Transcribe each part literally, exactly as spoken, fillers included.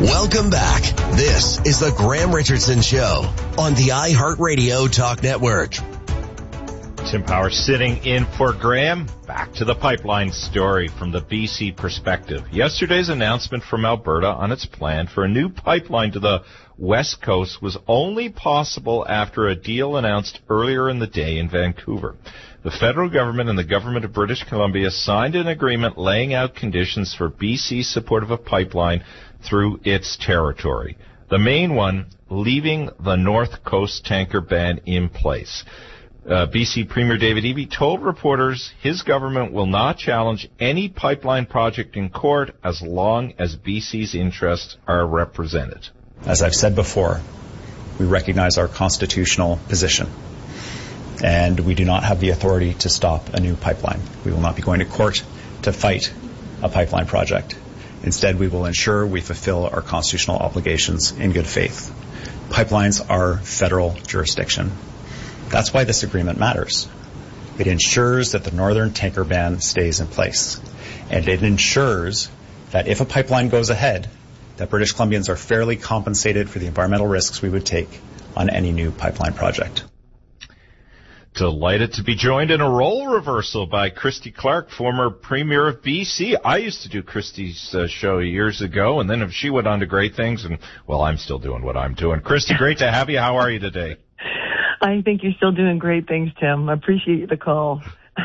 Welcome back. This is the Graham Richardson Show on the iHeartRadio Talk Network. Tim Power sitting in for Graham. Back to the pipeline story from the B C perspective. Yesterday's announcement from Alberta on its plan for a new pipeline to the West Coast was only possible after a deal announced earlier in the day in Vancouver. The federal government and the government of British Columbia signed an agreement laying out conditions for B C's support of a pipeline through its territory. The main one, leaving the North Coast tanker ban in place. Uh, B C Premier David Eby told reporters his government will not challenge any pipeline project in court as long as B C's interests are represented. As I've said before, we recognize our constitutional position, and we do not have the authority to stop a new pipeline. We will not be going to court to fight a pipeline project. Instead, we will ensure we fulfill our constitutional obligations in good faith. Pipelines are federal jurisdiction. That's why this agreement matters. It ensures that the northern tanker ban stays in place. And it ensures that if a pipeline goes ahead, that British Columbians are fairly compensated for the environmental risks we would take on any new pipeline project. Delighted to be joined in a role reversal by Christy Clark, former Premier of B C. I used to do Christy's uh, show years ago, and then she went on to great things, and, well, I'm still doing what I'm doing. Christy, great to have you. How are you today? I think you're still doing great things, Tim. I appreciate the call.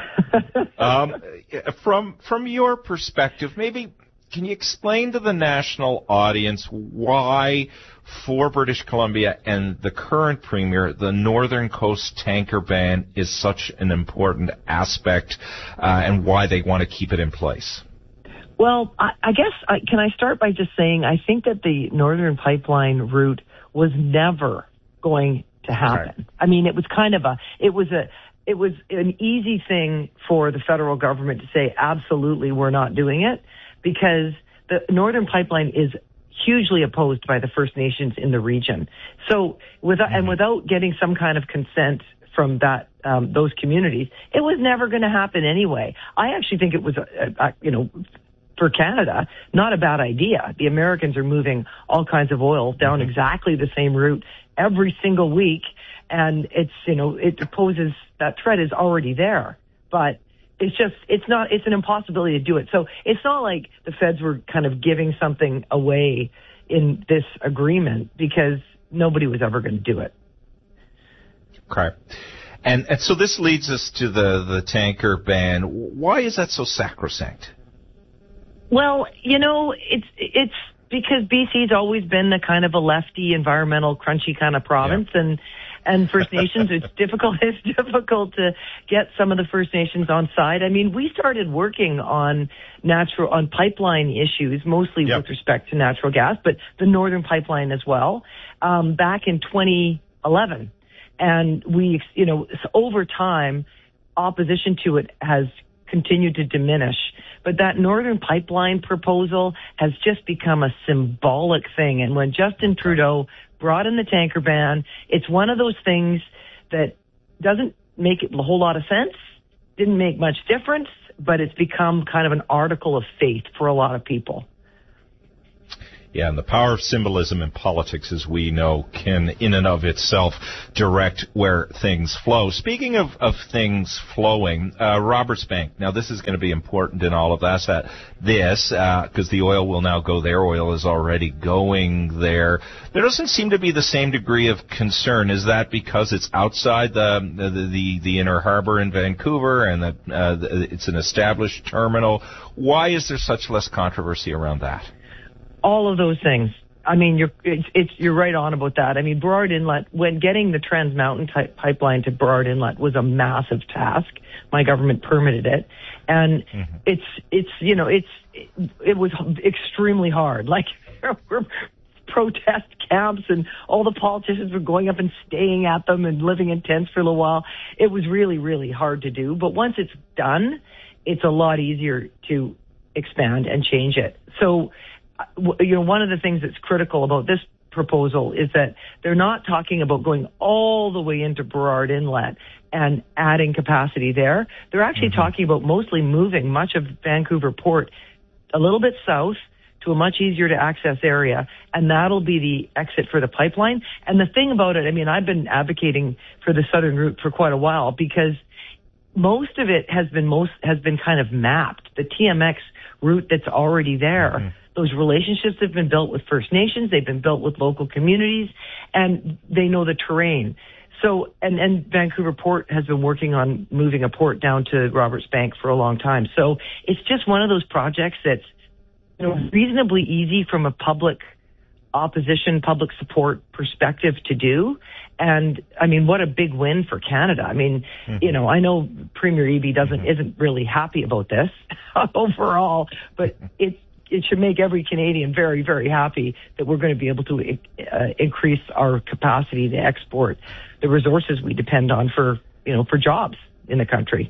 um, from from your perspective, maybe can you explain to the national audience why, for British Columbia and the current Premier, the Northern Coast tanker ban is such an important aspect uh, and why they want to keep it in place? Well, I, I guess, I, can I start by just saying I think that the Northern Pipeline route was never going to happen. Right. I mean, it was kind of a, it was a, it was an easy thing for the federal government to say, absolutely, we're not doing it, because the Northern Pipeline is hugely opposed by the First Nations in the region. So, without, and without getting some kind of consent from that, um, those communities, it was never going to happen anyway. I actually think it was, a, a, you know, for Canada, not a bad idea. The Americans are moving all kinds of oil down exactly the same route every single week, and it's, you know, it poses, that threat is already there, but it's just, it's not, it's an impossibility to do it. So it's not like the feds were kind of giving something away in this agreement, because nobody was ever going to do it. Okay. And, and so this leads us to the, the tanker ban. Why is that so sacrosanct? Well, you know, it's, it's, because B C's always been the kind of a lefty, environmental, crunchy kind of province, yeah. and and First Nations, it's difficult. It's difficult to get some of the First Nations on side. I mean, we started working on natural on pipeline issues, mostly yep. with respect to natural gas, but the Northern Pipeline as well, um, back in twenty eleven, and we, you know, over time, opposition to it has continued to diminish. But that Northern Pipeline proposal has just become a symbolic thing. And when Justin Trudeau brought in the tanker ban, it's one of those things that doesn't make a whole lot of sense, didn't make much difference, but it's become kind of an article of faith for a lot of people. Yeah, and the power of symbolism in politics, as we know, can in and of itself direct where things flow. Speaking of, of things flowing, uh, Roberts Bank. Now, this is going to be important in all of that. that this, because uh, the oil will now go there. Oil is already going there. There doesn't seem to be the same degree of concern. Is that because it's outside the the, the, the inner harbor in Vancouver and that uh, it's an established terminal? Why is there such less controversy around that? All of those things. I mean, you're it's, it's you're right on about that. I mean, Burrard Inlet, when getting the Trans Mountain type pipeline to Burrard Inlet was a massive task. My government permitted it, and mm-hmm. it's it's you know it's it, it was extremely hard. Like there were protest camps, and all the politicians were going up and staying at them and living in tents for a little while. It was really really hard to do, but once it's done, it's a lot easier to expand and change it. So. You know, one of the things that's critical about this proposal is that they're not talking about going all the way into Burrard Inlet and adding capacity there. They're actually mm-hmm. talking about mostly moving much of Vancouver Port a little bit south to a much easier to access area, and that'll be the exit for the pipeline. And the thing about it, I mean, I've been advocating for the southern route for quite a while because most of it has been most has been kind of mapped. The T M X route that's already there. Mm-hmm. Those relationships have been built with First Nations. They've been built with local communities, and they know the terrain. So, and, and Vancouver Port has been working on moving a port down to Roberts Bank for a long time. So it's just one of those projects that's, you know, reasonably easy from a public opposition, public support perspective to do. And I mean, what a big win for Canada. I mean, mm-hmm. you know, I know Premier Eby doesn't, mm-hmm. isn't really happy about this overall, but it's, it should make every Canadian very, very happy that we're going to be able to uh, increase our capacity to export the resources we depend on for, you know, for jobs in the country.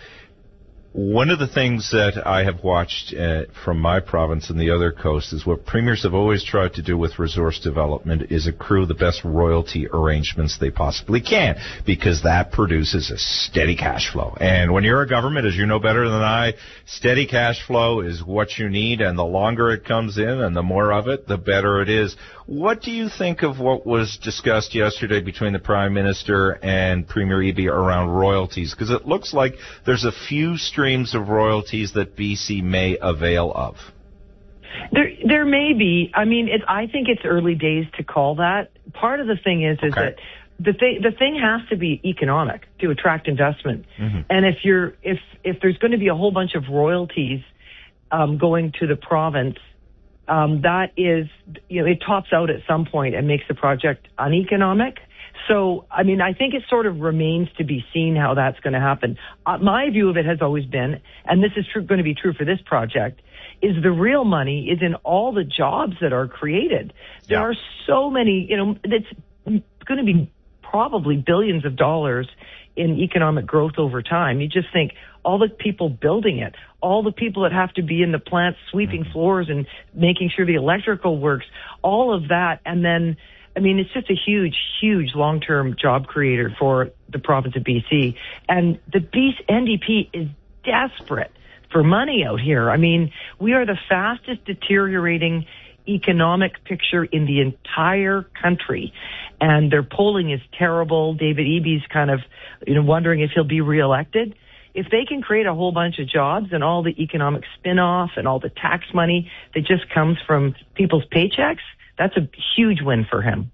One of the things that I have watched uh, from my province and the other coast is what premiers have always tried to do with resource development is accrue the best royalty arrangements they possibly can, because that produces a steady cash flow. And when you're a government, as you know better than I, steady cash flow is what you need, and the longer it comes in and the more of it, the better it is. What do you think of what was discussed yesterday between the Prime Minister and Premier Eby around royalties? Because it looks like there's a few streams of royalties that B C may avail of. There, there may be. I mean, it, I think it's early days to call that. Part of the thing is, is okay. that the thing, the thing has to be economic to attract investment. Mm-hmm. And if you're, if, if there's going to be a whole bunch of royalties um, going to the province, um, that is, you know, it tops out at some point and makes the project uneconomic. So, I mean, I think it sort of remains to be seen how that's going to happen. Uh, my view of it has always been, and this is true, going to be true for this project, is the real money is in all the jobs that are created. There yeah. are so many, you know, it's going to be probably billions of dollars in economic growth over time. You just think all the people building it, all the people that have to be in the plants sweeping mm-hmm. floors and making sure the electrical works, all of that, and then I mean, it's just a huge, huge long-term job creator for the province of B C. And the B C, N D P is desperate for money out here. I mean, we are the fastest deteriorating economic picture in the entire country. And their polling is terrible. David Eby's kind of, you know, wondering if he'll be reelected. If they can create a whole bunch of jobs and all the economic spin-off and all the tax money that just comes from people's paychecks, that's a huge win for him.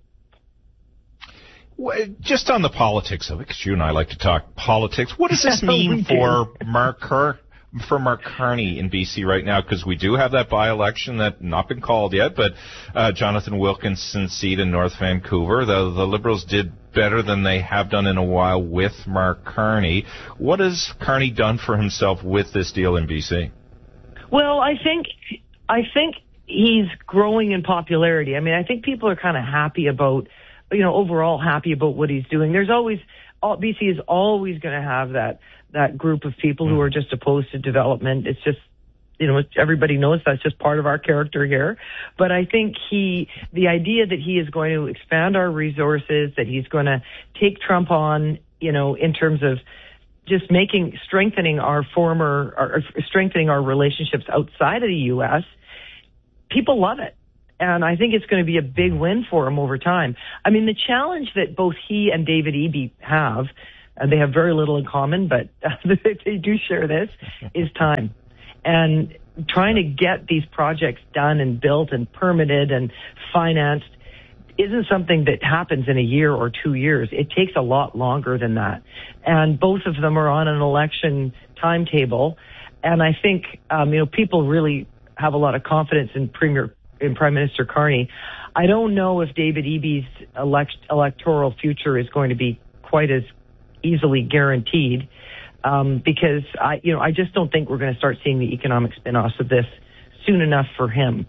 Well, just on the politics of it, because you and I like to talk politics, what does this mean for Mark Car- for Mark Carney in B C right now? Because we do have that by-election that not been called yet, but uh, Jonathan Wilkinson's seat in North Vancouver, the, the Liberals did better than they have done in a while with Mark Carney. What has Carney done for himself with this deal in B C? Well, I think, I think he's growing in popularity. I mean, I think people are kind of happy about, you know, overall happy about what he's doing. There's always, B C is always going to have that, that group of people mm. who are just opposed to development. It's just, you know, everybody knows that's just part of our character here. But I think he, the idea that he is going to expand our resources, that he's going to take Trump on, you know, in terms of just making, strengthening our former, or strengthening our relationships outside of the U S, people love it. And I think it's going to be a big win for him over time. I mean, the challenge that both he and David Eby have, and they have very little in common, but they do share this, is time. And trying to get these projects done and built and permitted and financed isn't something that happens in a year or two years. It takes a lot longer than that. And both of them are on an election timetable. And I think, um, you know, people really have a lot of confidence in Premier, in Prime Minister Carney. I don't know if David Eby's elect, electoral future is going to be quite as easily guaranteed, um, because I, you know, I just don't think we're going to start seeing the economic spin-offs of this soon enough for him.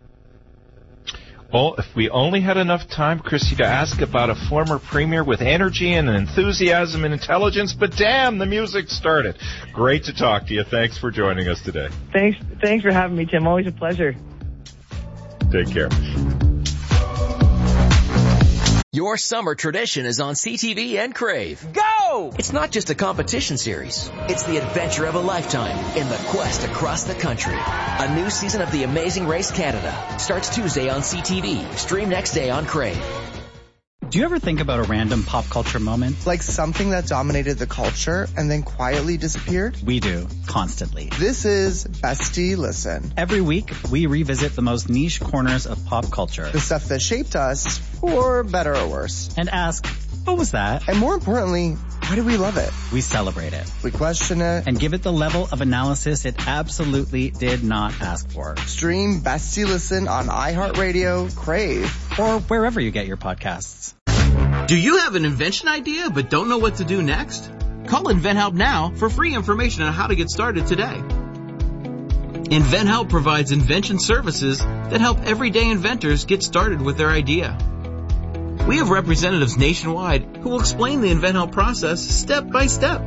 Well, if we only had enough time, Christy, to ask about a former premier with energy and enthusiasm and intelligence, but damn, the music started. Great to talk to you. Thanks for joining us today. Thanks, thanks for having me, Tim. Always a pleasure. Take care. Your summer tradition is on C T V and Crave. Go! Whoa! It's not just a competition series. It's the adventure of a lifetime in the quest across the country. A new season of The Amazing Race Canada starts Tuesday on C T V. Stream next day on Crave. Do you ever think about a random pop culture moment? Like something that dominated the culture and then quietly disappeared? We do, constantly. This is Bestie Listen. Every week, we revisit the most niche corners of pop culture. The stuff that shaped us, for better or worse. And ask, what was that? And more importantly, why do we love it? We celebrate it. We question it. And give it the level of analysis it absolutely did not ask for. Stream Bestie Listen on iHeartRadio, Crave, or wherever you get your podcasts. Do you have an invention idea but don't know what to do next? Call InventHelp now for free information on how to get started today. InventHelp provides invention services that help everyday inventors get started with their idea. We have representatives nationwide who will explain the InventHelp process step by step.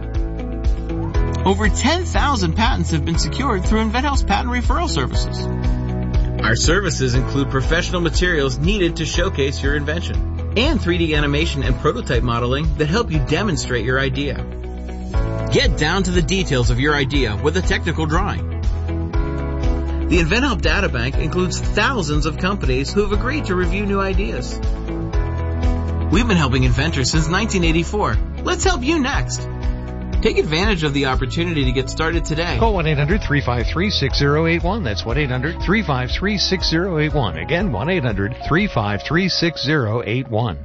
Over ten thousand patents have been secured through InventHelp's patent referral services. Our services include professional materials needed to showcase your invention and three D animation and prototype modeling that help you demonstrate your idea. Get down to the details of your idea with a technical drawing. The InventHelp Databank includes thousands of companies who have agreed to review new ideas. We've been helping inventors since nineteen eighty-four. Let's help you next. Take advantage of the opportunity to get started today. Call one eight hundred three five three six zero eight one. That's one eight hundred three five three six zero eight one. Again, one eight hundred three five three six zero eight one.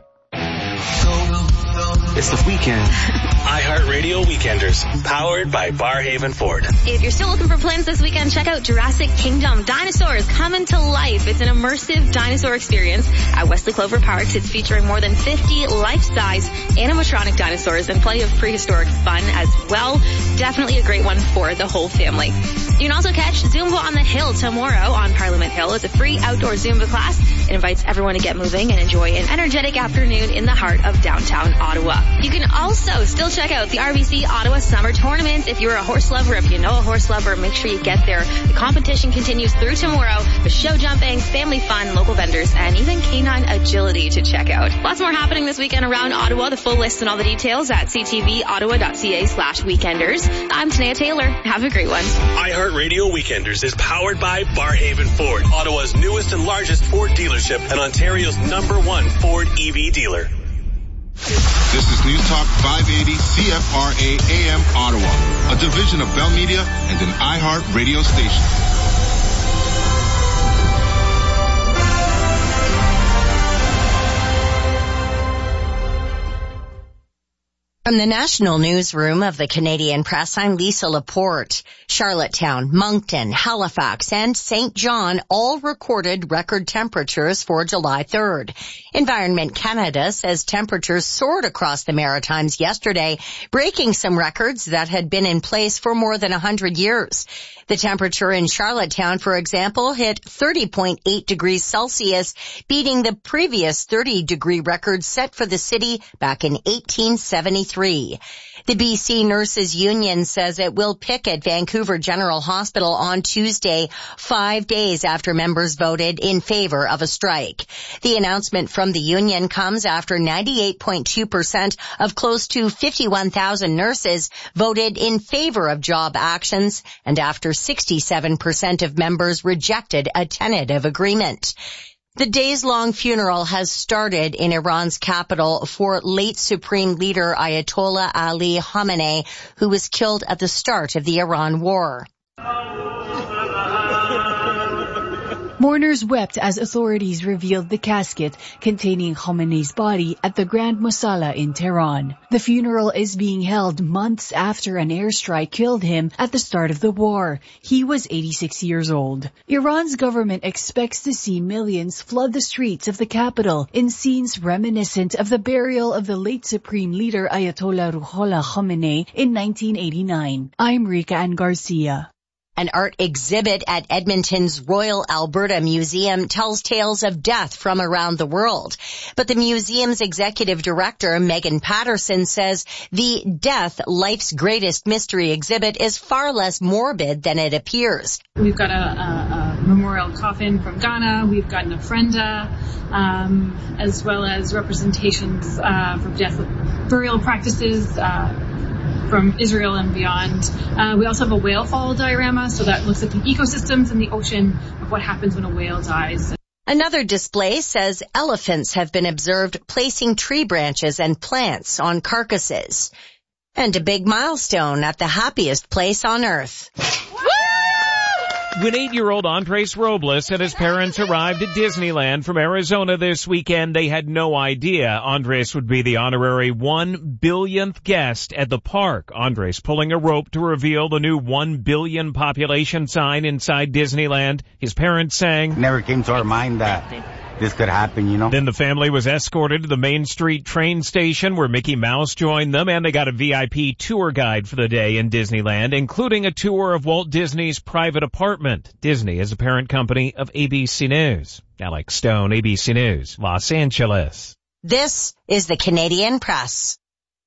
It's the weekend. iHeartRadio Weekenders, powered by Barhaven Ford. If you're still looking for plans this weekend, check out Jurassic Kingdom. Dinosaurs coming to life. It's an immersive dinosaur experience at Wesley Clover Parks. It's featuring more than fifty life-size animatronic dinosaurs and plenty of prehistoric fun as well. Definitely a great one for the whole family. You can also catch Zumba on the Hill tomorrow on Parliament Hill. It's a free outdoor Zumba class. It invites everyone to get moving and enjoy an energetic afternoon in the heart of downtown Ottawa. You can also still check out the R B C Ottawa Summer Tournament. If you're a horse lover, if you know a horse lover, make sure you get there. The competition continues through tomorrow with show jumping, family fun, local vendors, and even canine agility to check out. Lots more happening this weekend around Ottawa. The full list and all the details at c t v ottawa dot c a slash weekenders. I'm Tanea Taylor. Have a great one. iHeartRadio Weekenders is powered by Barhaven Ford, Ottawa's newest and largest Ford dealership and Ontario's number one Ford E V dealer. This is News Talk five eighty C F R A A M Ottawa, a division of Bell Media and an iHeart radio station. From the National Newsroom of the Canadian Press, I'm Lisa Laporte. Charlottetown, Moncton, Halifax, and Saint John all recorded record temperatures for July third. Environment Canada says temperatures soared across the Maritimes yesterday, breaking some records that had been in place for more than one hundred years. The temperature in Charlottetown, for example, hit thirty point eight degrees Celsius, beating the previous thirty degree record set for the city back in eighteen seventy-three. The B C Nurses Union says it will picket Vancouver General Hospital on Tuesday, five days after members voted in favor of a strike. The announcement from the union comes after ninety-eight point two percent of close to fifty-one thousand nurses voted in favor of job actions, and after sixty-seven percent of members rejected a tentative agreement. The days-long funeral has started in Iran's capital for late Supreme Leader Ayatollah Ali Khamenei, who was killed at the start of the Iran war. Mourners wept as authorities revealed the casket containing Khamenei's body at the Grand Mosala in Tehran. The funeral is being held months after an airstrike killed him at the start of the war. He was eighty-six years old. Iran's government expects to see millions flood the streets of the capital in scenes reminiscent of the burial of the late Supreme Leader Ayatollah Ruhollah Khamenei in nineteen eighty-nine. I'm Rika Ann Garcia. An art exhibit at Edmonton's Royal Alberta Museum tells tales of death from around the world. But the museum's executive director, Megan Patterson, says the Death, Life's Greatest Mystery exhibit is far less morbid than it appears. We've got a, a, a memorial coffin from Ghana. We've got an ofrenda, um, as well as representations uh, from death burial practices uh, from Israel and beyond. Uh, we also have a whale fall diorama, so that looks at the ecosystems in the ocean of what happens when a whale dies. Another display says elephants have been observed placing tree branches and plants on carcasses. And a big milestone at the happiest place on earth. When eight-year-old Andres Robles and his parents arrived at Disneyland from Arizona this weekend, they had no idea Andres would be the honorary one billionth guest at the park. Andres pulling a rope to reveal the new one billion population sign inside Disneyland. His parents saying, "Never came to our mind that this could happen, you know." Then the family was escorted to the Main Street train station where Mickey Mouse joined them, and they got a V I P tour guide for the day in Disneyland, including a tour of Walt Disney's private apartment. Disney is a parent company of A B C News. Alex Stone, A B C News, Los Angeles. This is the Canadian Press.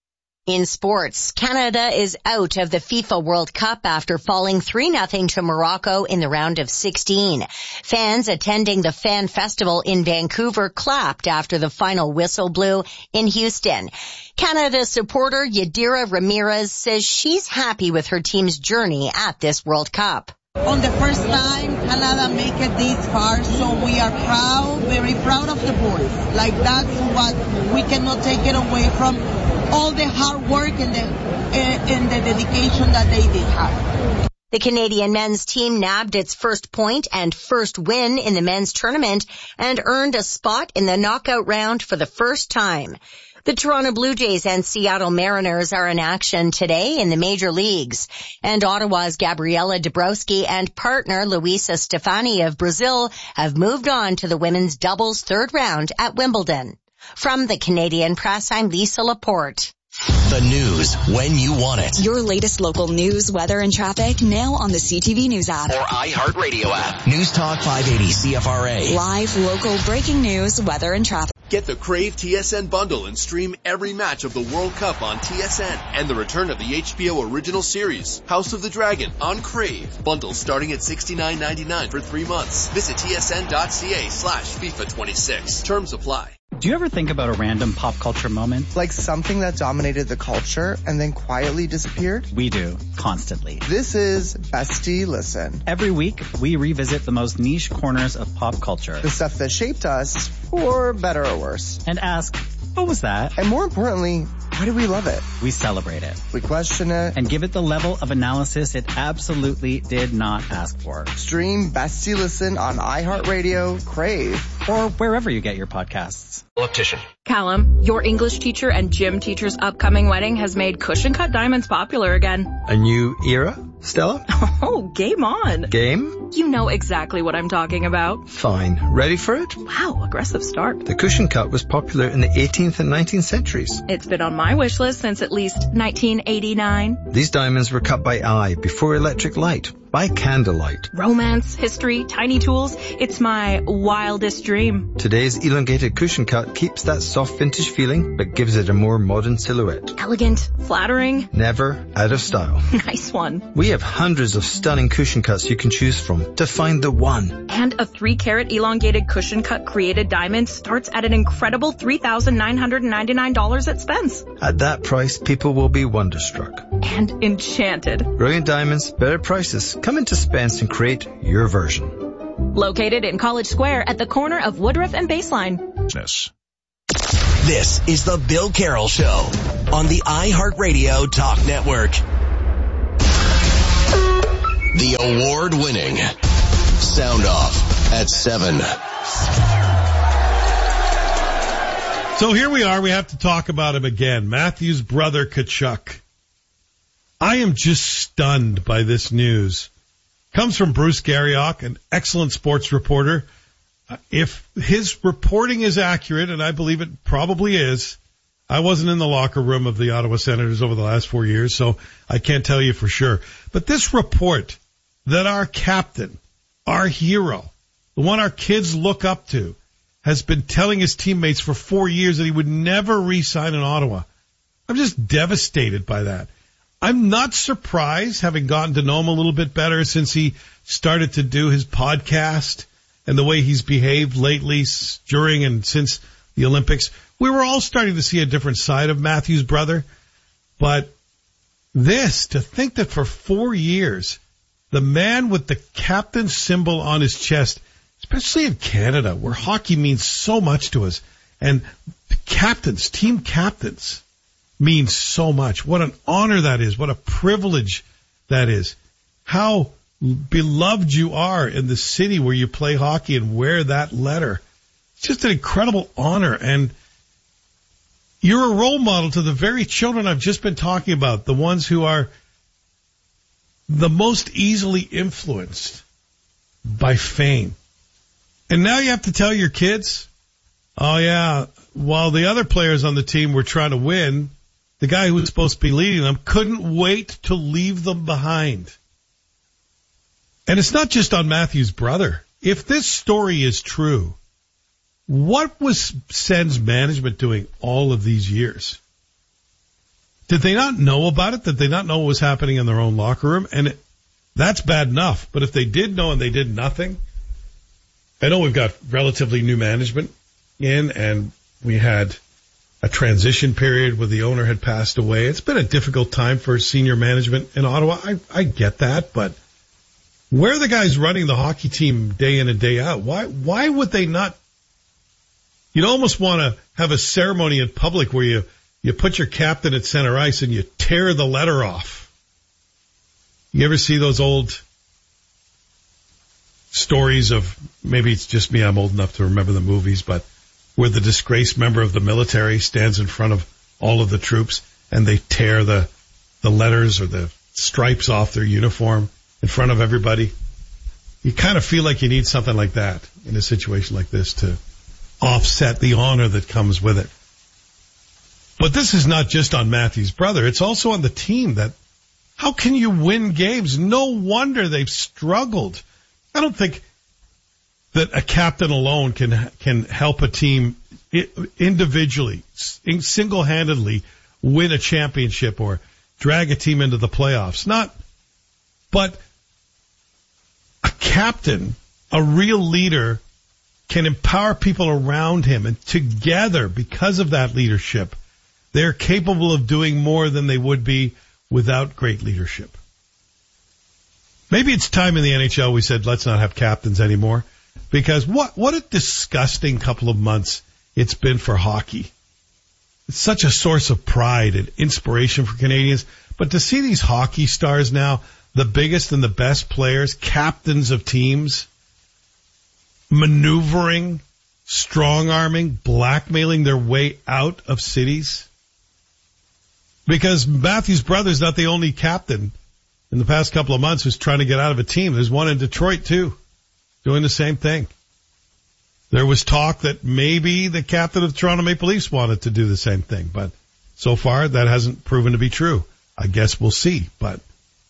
In sports, Canada is out of the FIFA World Cup after falling three nothing to Morocco in the round of sixteen. Fans attending the Fan Festival in Vancouver clapped after the final whistle blew in Houston. Canada supporter Yadira Ramirez says she's happy with her team's journey at this World Cup. On the first time, Canada make it this far, so we are proud, very proud of the boys. Like, that's what we cannot take it away from, all the hard work and the, uh, and the dedication that they did have. The Canadian men's team nabbed its first point and first win in the men's tournament and earned a spot in the knockout round for the first time. The Toronto Blue Jays and Seattle Mariners are in action today in the major leagues. And Ottawa's Gabriela Dabrowski and partner Luisa Stefani of Brazil have moved on to the women's doubles third round at Wimbledon. From the Canadian Press, I'm Lisa Laporte. The news when you want it. Your latest local news, weather, and traffic now on the C T V News app. Or iHeartRadio app. News Talk five eighty C F R A. Live, local, breaking news, weather, and traffic. Get the Crave T S N bundle and stream every match of the World Cup on T S N and the return of the H B O original series, House of the Dragon, on Crave. Bundles starting at sixty-nine ninety-nine for three months. Visit tsn.ca slash FIFA twenty-six. Terms apply. Do you ever think about a random pop culture moment? Like something that dominated the culture and then quietly disappeared? We do, constantly. This is Bestie Listen. Every week, we revisit the most niche corners of pop culture. The stuff that shaped us, for better or worse. And ask, what was that? And more importantly, why do we love it? We celebrate it. We question it. And give it the level of analysis it absolutely did not ask for. Stream Bestie Listen on iHeartRadio, Crave, or wherever you get your podcasts. Optician. Callum, your English teacher and gym teacher's upcoming wedding has made cushion cut diamonds popular again. A new era, Stella? Oh, game on. Game? You know exactly what I'm talking about. Fine. Ready for it? Wow, aggressive start. The cushion cut was popular in the eighteenth and nineteenth centuries. It's been on my wish list since at least nineteen eighty-nine. These diamonds were cut by eye before electric light. By candlelight. Romance, history, tiny tools. It's my wildest dream. Today's elongated cushion cut keeps that soft vintage feeling, but gives it a more modern silhouette. Elegant, flattering. Never out of style. Nice one. We have hundreds of stunning cushion cuts you can choose from to find the one. And a three carat elongated cushion cut created diamond starts at an incredible three thousand nine hundred ninety-nine dollars at Spence. At that price, people will be wonderstruck. And enchanted. Brilliant diamonds, better prices. Come into Spence and create your version. Located in College Square at the corner of Woodruff and Baseline. This is the Bill Carroll Show on the iHeartRadio Talk Network. The award-winning Sound Off at seven. So here we are. We have to talk about him again. Matthew's brother, Tkachuk. I am just stunned by this news. Comes from Bruce Garriock, an excellent sports reporter. Uh, if his reporting is accurate, and I believe it probably is, I wasn't in the locker room of the Ottawa Senators over the last four years, so I can't tell you for sure. But this report that our captain, our hero, the one our kids look up to, has been telling his teammates for four years that he would never re-sign in Ottawa. I'm just devastated by that. I'm not surprised, having gotten to know him a little bit better since he started to do his podcast and the way he's behaved lately during and since the Olympics. We were all starting to see a different side of Matthew's brother. But this, to think that for four years, the man with the captain symbol on his chest, especially in Canada, where hockey means so much to us, and the captains, team captains, means so much. What an honor that is. What a privilege that is. How beloved you are in the city where you play hockey and wear that letter. It's just an incredible honor. And you're a role model to the very children I've just been talking about, the ones who are the most easily influenced by fame. And now you have to tell your kids, oh yeah, while the other players on the team were trying to win, the guy who was supposed to be leading them couldn't wait to leave them behind. And it's not just on Matthew's brother. If this story is true, what was Sens management doing all of these years? Did they not know about it? Did they not know what was happening in their own locker room? And it, that's bad enough. But if they did know and they did nothing, I know we've got relatively new management in, and we had a transition period where the owner had passed away. It's been a difficult time for senior management in Ottawa. I, I get that, but where are the guys running the hockey team day in and day out? Why, why would they not? You'd almost want to have a ceremony in public where you, you put your captain at center ice and you tear the letter off. You ever see those old stories of, maybe it's just me, I'm old enough to remember the movies, but where the disgraced member of the military stands in front of all of the troops and they tear the, the letters or the stripes off their uniform in front of everybody? You kind of feel like you need something like that in a situation like this to offset the honor that comes with it. But this is not just on Matthew's brother. It's also on the team. That how can you win games? No wonder they've struggled. I don't think that a captain alone can can help a team individually, single-handedly win a championship or drag a team into the playoffs. Not, but a captain, a real leader, can empower people around him, and together, because of that leadership, they're capable of doing more than they would be without great leadership. Maybe it's time in the N H L we said, let's not have captains anymore, because what, what a disgusting couple of months it's been for hockey. It's such a source of pride and inspiration for Canadians, but to see these hockey stars now, the biggest and the best players, captains of teams, maneuvering, strong-arming, blackmailing their way out of cities. Because Matthew's brother's not the only captain in the past couple of months who's trying to get out of a team. There's one in Detroit, too, doing the same thing. There was talk that maybe the captain of the Toronto Maple Leafs wanted to do the same thing, but so far that hasn't proven to be true. I guess we'll see, but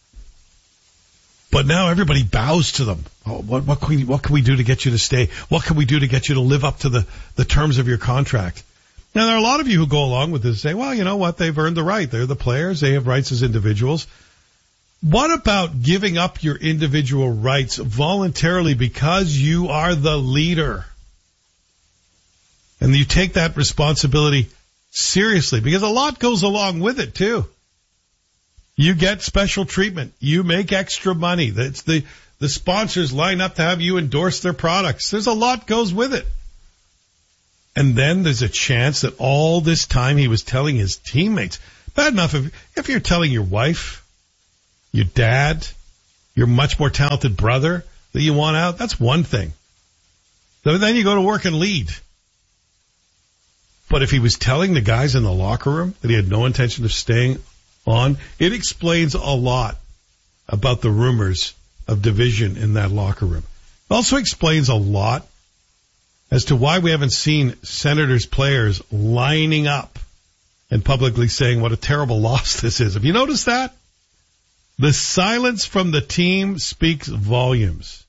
But now everybody bows to them. Oh, what, what can we, what can we do to get you to stay? What can we do to get you to live up to the, the terms of your contract? Now, there are a lot of you who go along with this and say, well, you know what? They've earned the right. They're the players. They have rights as individuals. What about giving up your individual rights voluntarily because you are the leader? And you take that responsibility seriously, because a lot goes along with it, too. You get special treatment. You make extra money. That's the, the sponsors line up to have you endorse their products. There's a lot goes with it. And then there's a chance that all this time he was telling his teammates, bad enough if, if you're telling your wife, your dad, your much more talented brother that you want out, that's one thing. So then you go to work and lead. But if he was telling the guys in the locker room that he had no intention of staying on, it explains a lot about the rumors of division in that locker room. It also explains a lot as to why we haven't seen Senators players lining up and publicly saying what a terrible loss this is. Have you noticed that? The silence from the team speaks volumes.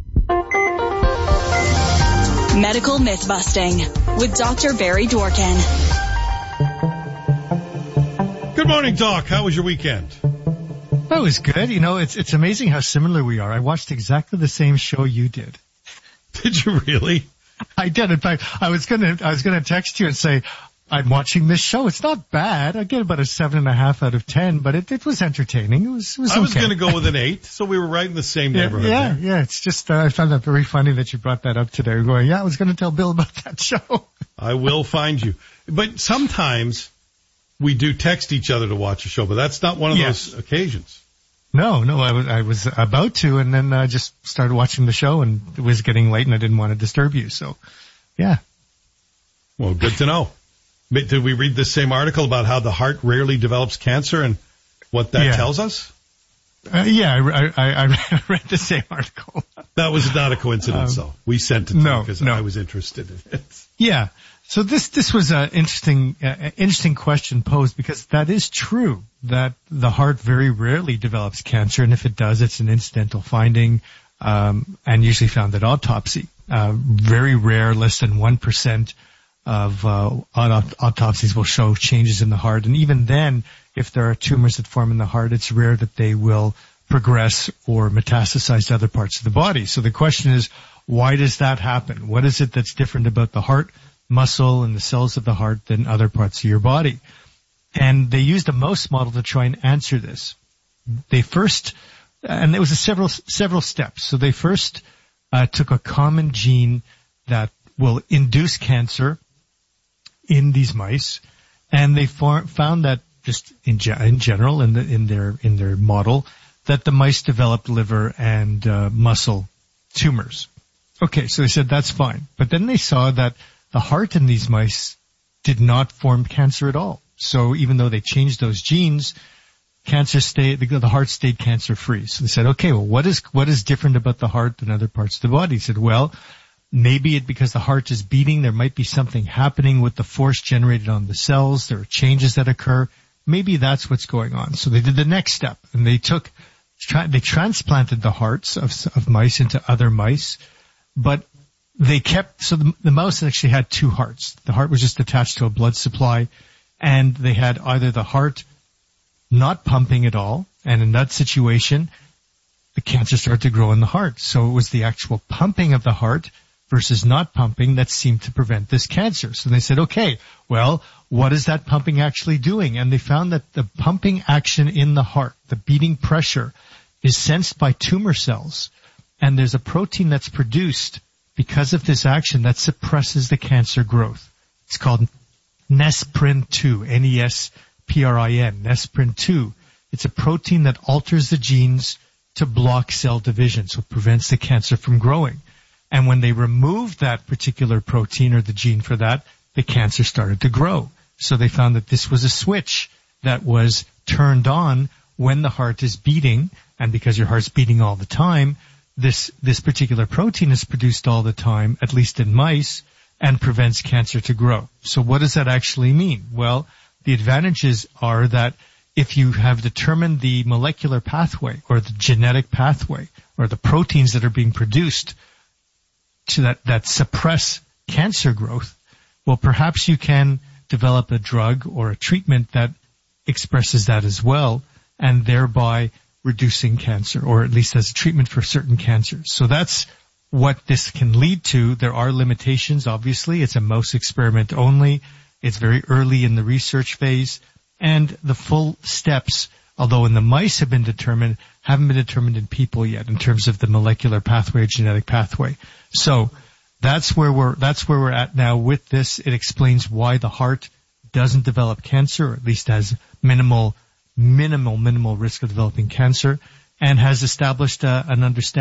Medical myth busting with Doctor Barry Dworkin. Good morning, Doc. How was your weekend? That was good. You know, it's it's amazing how similar we are. I watched exactly the same show you did. Did you really? I did. In fact, I was gonna I was gonna text you and say, I'm watching this show. It's not bad. I get about a seven and a half out of ten, but it, it was entertaining. It was, it was I was okay. going to go with an eight, so we were right in the same Yeah, neighborhood. yeah, there. yeah. It's just, uh, I found that very funny that you brought that up today. We're going, yeah, I was going to tell Bill about that show. I will find you. But sometimes we do text each other to watch a show, but that's not one of Yes. those occasions. No, no, I was, I was about to, and then I just started watching the show, and it was getting late, and I didn't want to disturb you. So, yeah. Well, good to know. But did we read the same article about how the heart rarely develops cancer and what that Yeah. tells us? Uh, yeah, I, I, I read the same article. That was not a coincidence, Um, though. We sent it to no, you because no. I was interested in it. Yeah. So this this was an interesting uh, interesting question posed, because that is true that the heart very rarely develops cancer, and if it does, it's an incidental finding, um, and usually found at autopsy. Uh, very rare, less than one percent of uh, aut- autopsies will show changes in the heart, and even then, if there are tumors that form in the heart, it's rare that they will progress or metastasize to other parts of the body. So the question is, why does that happen? What is it that's different about the heart muscle and the cells of the heart than other parts of your body? And they used a mouse model to try and answer this. They first, and it was a several several steps. So they first uh, took a common gene that will induce cancer in these mice, and they for, found that just in, ge- in general in, the, in their in their model that the mice developed liver and uh, muscle tumors. Okay, so they said that's fine, but then they saw that the heart in these mice did not form cancer at all. So even though they changed those genes, cancer stayed, the, the heart stayed cancer free. So they said, okay, well, what is, what is different about the heart than other parts of the body? He said, well, maybe it, because the heart is beating, there might be something happening with the force generated on the cells. There are changes that occur. Maybe that's what's going on. So they did the next step, and they took, tra- they transplanted the hearts of, of mice into other mice, but they kept, so the, the mouse actually had two hearts. The heart was just attached to a blood supply, and they had either the heart not pumping at all, and in that situation, the cancer started to grow in the heart. So it was the actual pumping of the heart versus not pumping that seemed to prevent this cancer. So they said, okay, well, what is that pumping actually doing? And they found that the pumping action in the heart, the beating pressure, is sensed by tumor cells, and there's a protein that's produced because of this action that suppresses the cancer growth. It's called Nesprin two, N E S P R I N, Nesprin two. It's a protein that alters the genes to block cell division, so it prevents the cancer from growing. And when they removed that particular protein or the gene for that, the cancer started to grow. So they found that this was a switch that was turned on when the heart is beating, and because your heart's beating all the time, this this particular protein is produced all the time, at least in mice, and prevents cancer to grow. So what does that actually mean? Well, the advantages are that if you have determined the molecular pathway or the genetic pathway or the proteins that are being produced to that, that suppress cancer growth, well, perhaps you can develop a drug or a treatment that expresses that as well, and thereby reducing cancer, or at least as a treatment for certain cancers. So that's what this can lead to. There are limitations, obviously. It's a mouse experiment only. It's very early in the research phase. And the full steps, although in the mice have been determined, haven't been determined in people yet in terms of the molecular pathway or genetic pathway. So that's where we're, that's where we're at now with this. It explains why the heart doesn't develop cancer, or at least has minimal, minimal, minimal risk of developing cancer, and has established uh, an understanding